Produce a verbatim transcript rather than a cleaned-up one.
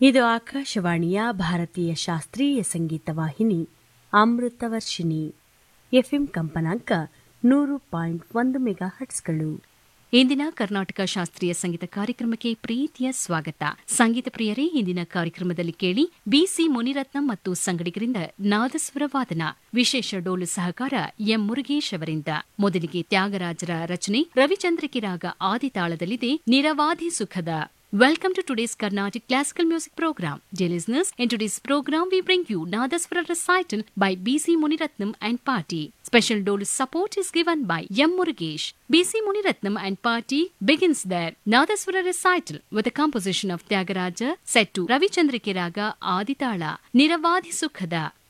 ಇದು ಆಕಾಶವಾಣಿಯ ಭಾರತೀಯ ಶಾಸ್ತ್ರೀಯ ಸಂಗೀತ ವಾಹಿನಿ ಅಮೃತವರ್ಷಿಣಿ. ಎಫ್ಎಂ ಕಂಪನಾಂಕ ನೂರು ಪಾಯಿಂಟ್ ಒಂದು ಮೆಗಾ ಹಟ್ಸ್ಗಳು. ಇಂದಿನ ಕರ್ನಾಟಕ ಶಾಸ್ತ್ರೀಯ ಸಂಗೀತ ಕಾರ್ಯಕ್ರಮಕ್ಕೆ ಪ್ರೀತಿಯ ಸ್ವಾಗತ. ಸಂಗೀತ ಪ್ರಿಯರೇ, ಇಂದಿನ ಕಾರ್ಯಕ್ರಮದಲ್ಲಿ ಕೇಳಿ ಬಿಸಿ ಮುನಿರತ್ನಂ ಮತ್ತು ಸಂಗಡಿಗರಿಂದ ನಾದಸ್ವರ ವಾದನ. ವಿಶೇಷ ಡೋಲು ಸಹಕಾರ ಎಂ ಮುರುಗೇಶ್ ಅವರಿಂದ. ಮೊದಲಿಗೆ ತ್ಯಾಗರಾಜರ ರಚನೆ ರವಿಚಂದ್ರಿಕೆ ರಾಗ ಆದಿತಾಳದಲ್ಲಿದೆ ನಿರವಾಧಿ ಸುಖದ. Welcome to today's Carnatic Classical Music Program. Dear listeners, in today's program we bring you Nadaswara recital by B C Muniratnam and Party. Special dolu support is given by M. Murugesh. B C Muniratnam and Party begins their Nadaswara recital with a composition of Tyagaraja set to Ravichandrike Raga Aditala, Niravadhi Sukhada.